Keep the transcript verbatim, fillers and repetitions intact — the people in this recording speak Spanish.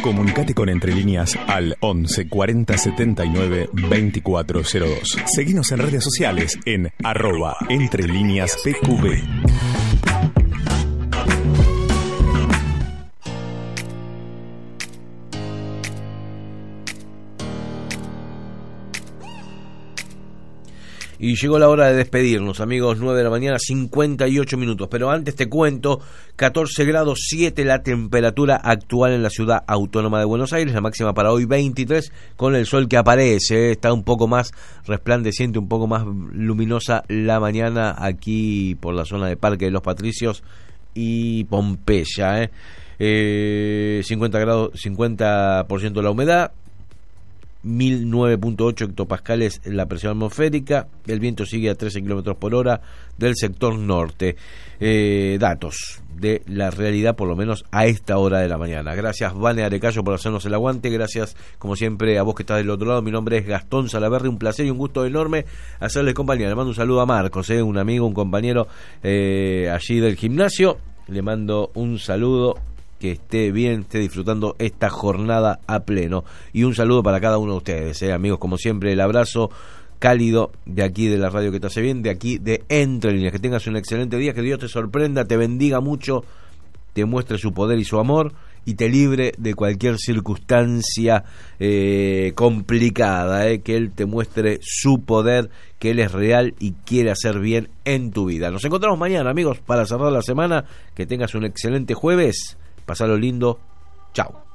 Comunicate con Entre Líneas al once cuarenta setenta y nueve veinticuatro cero dos. Seguinos en redes sociales en arroba Entre Líneas P Q B. Y llegó la hora de despedirnos, amigos, nueve de la mañana, cincuenta y ocho minutos. Pero antes te cuento, catorce grados siete la temperatura actual en la ciudad autónoma de Buenos Aires, la máxima para hoy veintitrés, con el sol que aparece, ¿eh? Está un poco más resplandeciente, un poco más luminosa la mañana aquí por la zona de Parque de los Patricios y Pompeya, ¿eh? Eh, cincuenta grados, cincuenta por ciento la humedad, mil nueve punto ocho hectopascales la presión atmosférica, el viento sigue a trece kilómetros por hora del sector norte. Eh, datos de la realidad, por lo menos a esta hora de la mañana. Gracias, Vane Arecayo, por hacernos el aguante. Gracias, como siempre, a vos que estás del otro lado. Mi nombre es Gastón Salaverry, un placer y un gusto enorme hacerles compañía. Le mando un saludo a Marcos, eh, un amigo, un compañero eh, allí del gimnasio. Le mando un saludo. Que esté bien, esté disfrutando esta jornada a pleno. Y un saludo para cada uno de ustedes, eh, amigos, como siempre, el abrazo cálido de aquí de la radio que te hace bien, de aquí de Entre Líneas. Que tengas un excelente día, que Dios te sorprenda, te bendiga mucho, te muestre su poder y su amor y te libre de cualquier circunstancia eh, complicada, eh, que Él te muestre su poder, que Él es real y quiere hacer bien en tu vida. Nos encontramos mañana, amigos, para cerrar la semana. Que tengas un excelente jueves. Pasalo lindo. Chao.